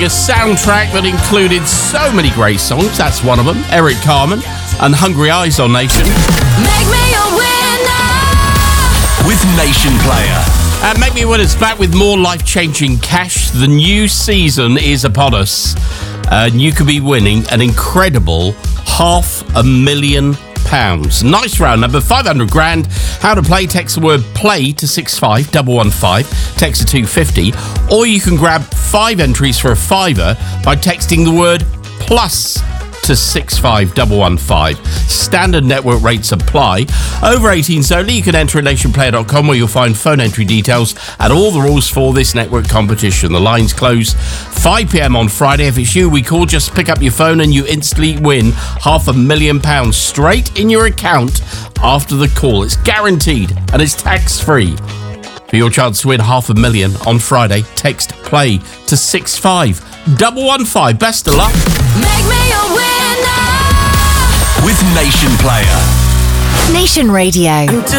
A soundtrack that included so many great songs. That's one of them. Eric Carmen and Hungry Eyes on Nation. Make me a winner with Nation Player. And Make Me a Winner's back with more life-changing cash. The new season is upon us. And you could be winning an incredible £500,000. Nice round number, 500 grand. How to play, text the word play to 65115, text to 250, or you can grab 5 entries for a fiver by texting the word plus to 65115. Standard network rates apply. Over 18s only. You can enter at nationplayer.com where you'll find phone entry details and all the rules for this network competition. The lines close 5 p.m. on Friday. If it's you we call, just pick up your phone and you instantly win £500,000 straight in your account after the call. It's guaranteed and it's tax-free. For your chance to win £500,000 on Friday, text play to 65115. Best of luck. Make me a winner with Nation Player. Nation Radio.